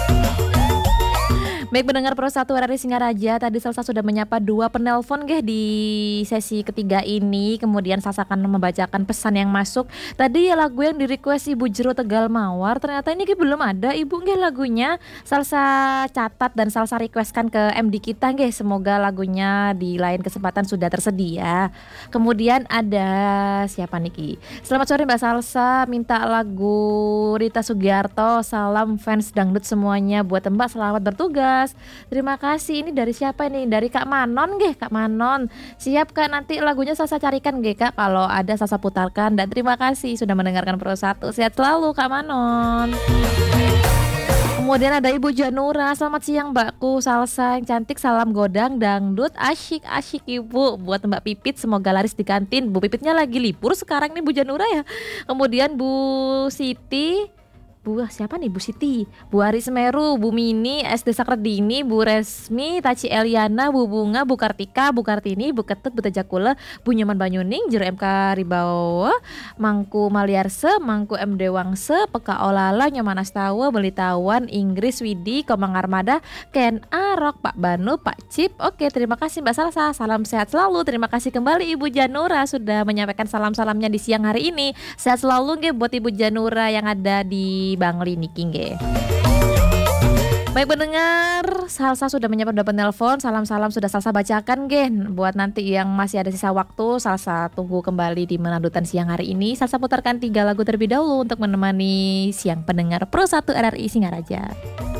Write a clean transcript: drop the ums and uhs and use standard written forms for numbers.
Baik pendengar Pro 1 RRI Singaraja, tadi Salsa sudah menyapa 2 penelpon nggih di sesi ketiga ini. Kemudian Salsa akan membacakan pesan yang masuk. Tadi ya lagu yang di-request Ibu Jero Tegal Mawar, ternyata ini belum ada Ibu nggih lagunya. Salsa catat dan Salsa requestkan ke MD kita nggih. Semoga lagunya di lain kesempatan sudah tersedia. Kemudian ada siapa niki? Selamat sore Mbak Salsa, minta lagu Rita Sugiarto, salam fans dangdut semuanya buat Mbak, selamat bertugas. Terima kasih. Ini dari siapa ini? Dari Kak Manon nggih, Kak Manon. Siap Kak, nanti lagunya Salsa carikan nggih Kak, kalau ada Salsa putarkan. Dan terima kasih sudah mendengarkan Pro 1. Sehat selalu Kak Manon. Kemudian ada Ibu Janura, selamat siang Mbakku Salsa yang cantik, salam godang dangdut asyik Ibu buat Mbak Pipit, semoga laris di kantin. Bu Pipitnya lagi libur sekarang nih Bu Janura ya. Kemudian Bu Siti, siapa nih Bu Siti, Bu Ari Semeru, Bu Mini, SD Sakredini, Bu Resmi, Taci Eliana, Bu Bunga, Bu Kartika, Bu Kartini, Bu Ketut, Bu Tejakula, Bu Nyaman Banyuning, Jero MK Ribawa, Mangku Maliarse, Mangku MD Wangse, Peka Olala, Nyaman Astawa, Belitawan, Inggris Widi, Komang Armada, Ken Arok, Pak Banu, Pak Cip. Oke, terima kasih Mbak Salsa, salam sehat selalu. Terima kasih kembali Ibu Janura sudah menyampaikan salam-salamnya di siang hari ini. Sehat selalu nggih buat Ibu Janura yang ada di Bangli niki nggih. Baik pendengar, Salsa sudah menyapa 2 penelpon, salam-salam sudah Salsa bacakan nggih. Buat nanti yang masih ada sisa waktu, Salsa tunggu kembali di Menandutan siang hari ini. Salsa putarkan 3 lagu terlebih dahulu untuk menemani siang pendengar Pro 1 RRI Singaraja.